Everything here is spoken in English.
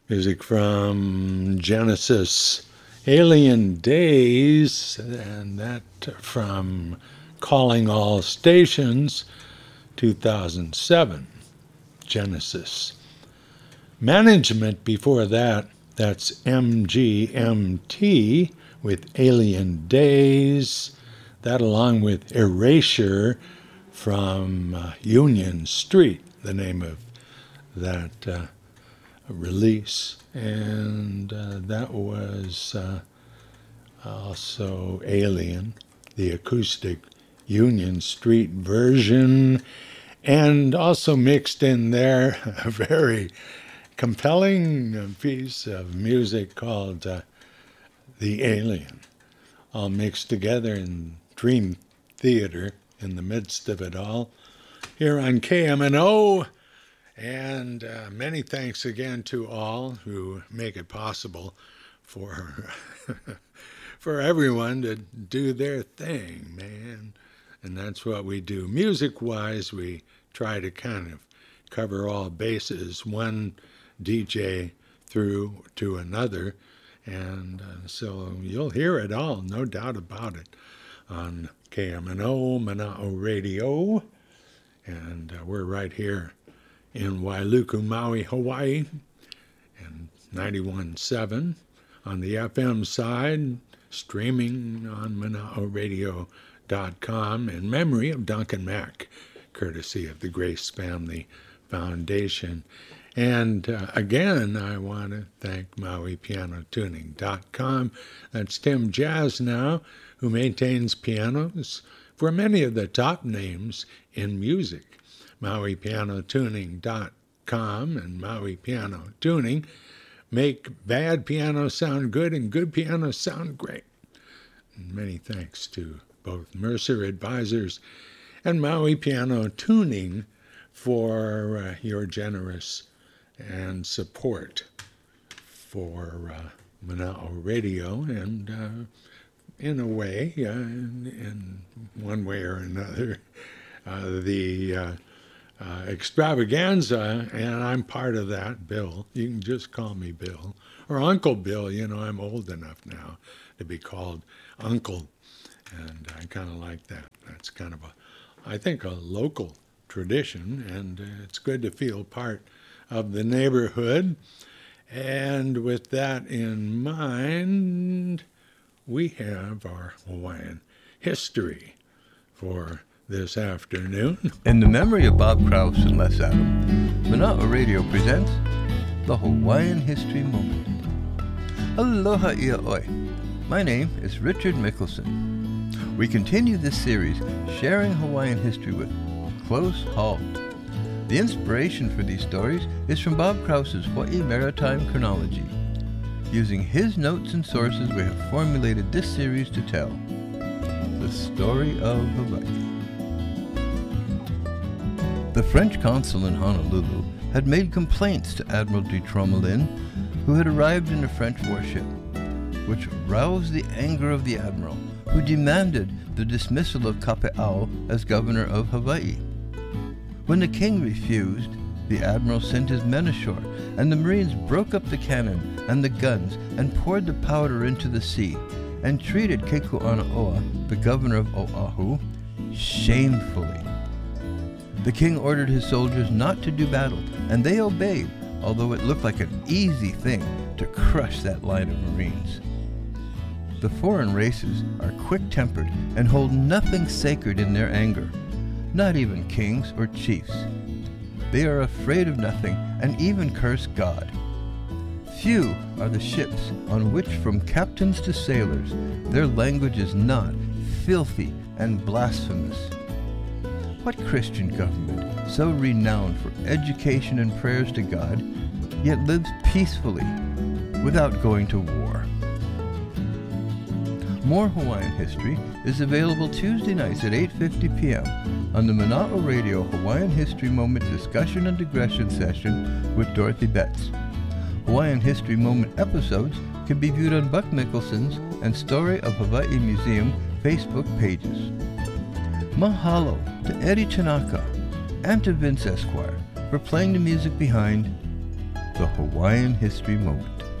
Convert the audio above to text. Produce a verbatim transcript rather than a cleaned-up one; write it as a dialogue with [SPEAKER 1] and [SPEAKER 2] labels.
[SPEAKER 1] Music from Genesis, Alien Days, and that from Calling All Stations, two thousand seven, Genesis. Management before that, that's M G M T with Alien Days, that along with Erasure from uh, Union Street, the name of that uh, release, and uh, that was uh, also Alien, the acoustic Union Street version, and also mixed in there a very compelling piece of music called uh, The Alien, all mixed together in Dream Theater in the midst of it all, here on K M N O. And uh, many thanks again to all who make it possible for for everyone to do their thing, man. And that's what we do. Music-wise, we try to kind of cover all bases, one D J through to another. And uh, so you'll hear it all, no doubt about it, on K M N O, Mana'o Radio. And uh, we're right here in Wailuku, Maui, Hawaii, and ninety-one point seven on the F M side, streaming on mana'o radio dot com in memory of Duncan Mack, courtesy of the Grace Family Foundation. And uh, again, I want to thank Maui Piano Tuning dot com. That's Tim Jazz now, who maintains pianos for many of the top names in music. Maui Piano Tuning dot com and Maui Piano Tuning make bad piano sound good and good piano sound great. And many thanks to both Mercer Advisors and Maui Piano Tuning for uh, your generous and support for uh, Mana'o Radio, and uh, in a way, uh, in, in one way or another, uh, the uh, Uh, extravaganza, and I'm part of that, Bill. You can just call me Bill. Or Uncle Bill, you know, I'm old enough now to be called Uncle, and I kind of like that. That's kind of a, I think, a local tradition, and uh, it's good to feel part of the neighborhood. And with that in mind, we have our Hawaiian history for this afternoon.
[SPEAKER 2] In the memory of Bob Krause and Les Adam, Mana'o Radio presents the Hawaiian History Moment. Aloha ia oi. My name is Richard Mickelson. We continue this series sharing Hawaiian history with close halt. The inspiration for these stories is from Bob Krause's Hawaii Maritime Chronology. Using his notes and sources, we have formulated this series to tell the story of Hawaii. The French consul in Honolulu had made complaints to Admiral de Tromelin, who had arrived in a French warship, which roused the anger of the admiral, who demanded the dismissal of Kape'ao as governor of Hawaii. When the king refused, the admiral sent his men ashore, and the Marines broke up the cannon and the guns and poured the powder into the sea, and treated Kekuanaoa, the governor of Oahu, shamefully. The king ordered his soldiers not to do battle, and they obeyed, although it looked like an easy thing to crush that line of Marines. The foreign races are quick-tempered and hold nothing sacred in their anger, not even kings or chiefs. They are afraid of nothing and even curse God. Few are the ships on which, from captains to sailors, their language is not filthy and blasphemous. What Christian government, so renowned for education and prayers to God, yet lives peacefully without going to war? More Hawaiian history is available Tuesday nights at eight fifty p.m. on the Mana'o Radio Hawaiian History Moment discussion and digression session with Dorothy Betts. Hawaiian History Moment episodes can be viewed on Buck Mickelson's and Story of Hawaii Museum Facebook pages. Mahalo to Eddie Tanaka and to Vince Esquire for playing the music behind the Hawaiian History Moment.